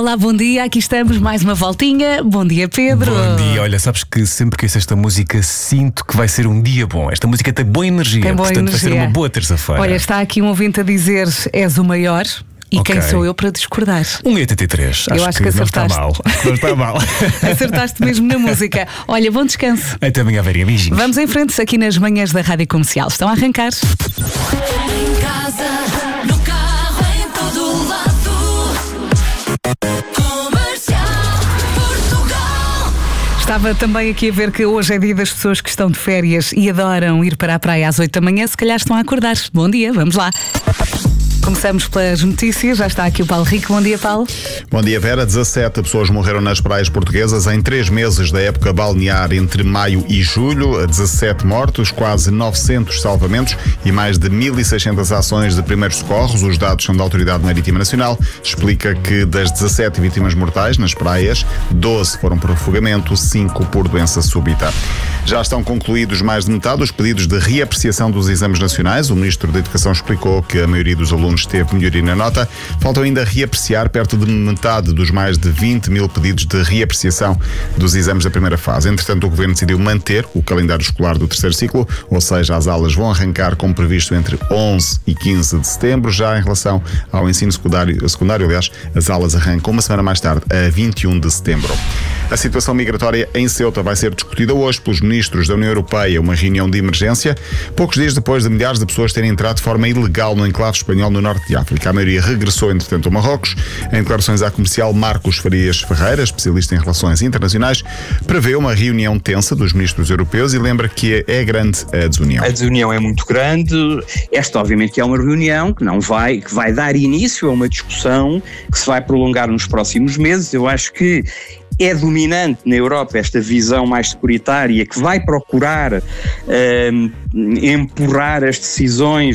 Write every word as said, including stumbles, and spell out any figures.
Olá, bom dia, aqui estamos, mais uma voltinha. Bom dia, Pedro. Bom dia, olha, sabes que sempre que ouço esta música sinto que vai ser um dia bom. Esta música tem boa energia, tem boa portanto energia. vai ser uma boa terça-feira. Olha, está aqui um ouvinte a dizer: és o maior. E okay. Quem sou eu para discordar? um vírgula oitenta e três. Eu acho, acho que, que acertaste. Não está mal. Não está mal. Acertaste mesmo na música. Olha, bom descanso. Até amanhã, Vera. Beijinhos. Vamos em frente aqui nas manhãs da Rádio Comercial. Estão a arrancar. Em casa, no carro, em todo lado. Comercial Portugal. Estava também aqui a ver que hoje é dia das pessoas que estão de férias e adoram ir para a praia às oito da manhã. Se calhar estão a acordar. Bom dia, vamos lá. Começamos pelas notícias, já está aqui o Paulo Rico. Bom dia, Paulo. Bom dia, Vera. dezassete pessoas morreram nas praias portuguesas em três meses da época balnear entre maio e julho. dezassete mortos, quase novecentos salvamentos e mais de mil e seiscentas ações de primeiros socorros. Os dados são da Autoridade Marítima Nacional. Explica que das dezassete vítimas mortais nas praias, doze foram por afogamento, cinco por doença súbita. Já estão concluídos mais de metade dos pedidos de reapreciação dos exames nacionais. O Ministro da Educação explicou que a maioria dos alunos teve melhoria na nota. Faltam ainda reapreciar perto de metade dos mais de vinte mil pedidos de reapreciação dos exames da primeira fase. Entretanto, o Governo decidiu manter o calendário escolar do terceiro ciclo, ou seja, as aulas vão arrancar como previsto entre onze e quinze de setembro. Já em relação ao ensino secundário, secundário aliás, as aulas arrancam uma semana mais tarde, a vinte e um de setembro. A situação migratória em Ceuta vai ser discutida hoje pelos ministros da União Europeia, uma reunião de emergência, poucos dias depois de milhares de pessoas terem entrado de forma ilegal no enclave espanhol no norte de África. A maioria regressou, entretanto, ao Marrocos. Em declarações à comercial, Marcos Farias Ferreira, especialista em relações internacionais, prevê uma reunião tensa dos ministros europeus e lembra que é grande a desunião. A desunião é muito grande. Esta, obviamente, que é uma reunião que não vai, que vai dar início a uma discussão que se vai prolongar nos próximos meses. Eu acho que é dominante na Europa esta visão mais securitária que vai procurar um, empurrar as decisões